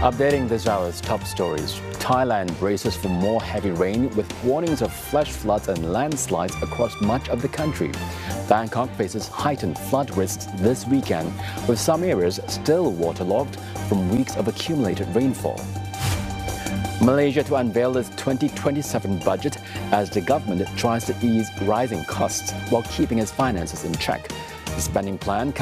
Updating this hour's top stories. Thailand braces for more heavy rain with warnings of flash floods and landslides across much of the country. Bangkok faces heightened flood risks this weekend, with some areas still waterlogged from weeks of accumulated rainfall. Malaysia to unveil its 2027 budget as the government tries to ease rising costs while keeping its finances in check. The spending plan